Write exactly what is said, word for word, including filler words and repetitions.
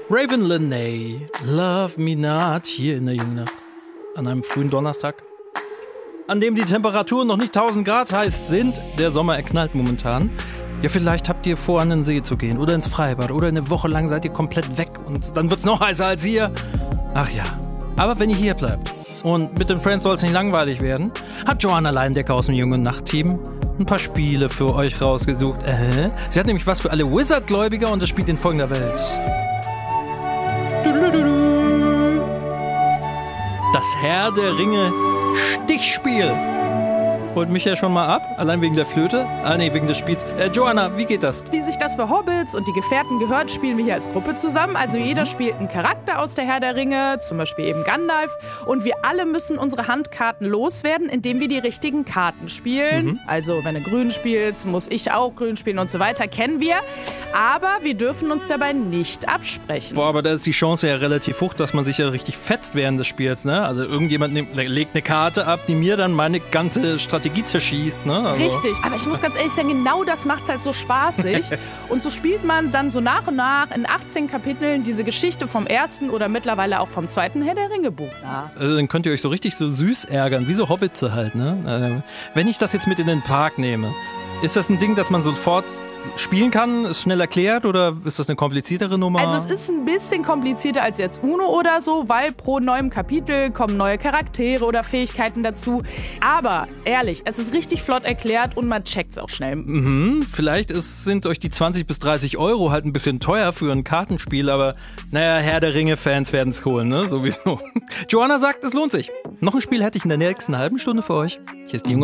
Raven Lenae, Love Me Not, hier in der jungen Nacht. An einem frühen Donnerstag, an dem die Temperaturen noch nicht tausend Grad heiß sind. Der Sommer, er knallt momentan. Ja, vielleicht habt ihr vor, an den See zu gehen oder ins Freibad oder eine Woche lang seid ihr komplett weg und dann wird's noch heißer als hier. Ach ja, aber wenn ihr hier bleibt und mit den Friends soll's nicht langweilig werden, hat Joanna Leindecker aus dem jungen Nacht-Team ein paar Spiele für euch rausgesucht. Äh, sie hat nämlich was für alle Wizard-Gläubiger und es spielt in folgender Welt. Das Herr der Ringe Stichspiel. Holt mich ja schon mal ab, allein wegen der Flöte. Ah nee, wegen des Spiels. Äh, Joanna, wie geht das? Wie sich das für Hobbits und die Gefährten gehört, spielen wir hier als Gruppe zusammen. Also jeder spielt einen Charakter aus der Herr der Ringe, zum Beispiel eben Gandalf. Und wir alle müssen unsere Handkarten loswerden, indem wir die richtigen Karten spielen. Mhm. Also wenn du grün spielst, muss ich auch grün spielen und so weiter, kennen wir. Aber wir dürfen uns dabei nicht absprechen. Boah, aber da ist die Chance ja relativ hoch, dass man sich ja richtig fetzt während des Spiels, ne? Also irgendjemand nimmt, legt eine Karte ab, die mir dann meine ganze Strategie zerschießt, ne? Also. Richtig, aber ich muss ganz ehrlich sagen, genau das macht's halt so spaßig. Und so spielt man dann so nach und nach in achtzehn Kapiteln diese Geschichte vom ersten oder mittlerweile auch vom zweiten Herr der Ringe Buch nach. Also dann könnt ihr euch so richtig so süß ärgern, wie so Hobbitze halt, ne? Also, wenn ich das jetzt mit in den Park nehme, ist das ein Ding, das man sofort spielen kann? Ist schnell erklärt oder ist das eine kompliziertere Nummer? Also es ist ein bisschen komplizierter als jetzt Uno oder so, weil pro neuem Kapitel kommen neue Charaktere oder Fähigkeiten dazu. Aber ehrlich, es ist richtig flott erklärt und man checkt's auch schnell. Mhm, vielleicht ist, sind euch die zwanzig bis dreißig Euro halt ein bisschen teuer für ein Kartenspiel, aber naja, Herr der Ringe-Fans werden es holen, ne? Sowieso. Joanna sagt, es lohnt sich. Noch ein Spiel hätte ich in der nächsten halben Stunde für euch. Hier ist die junge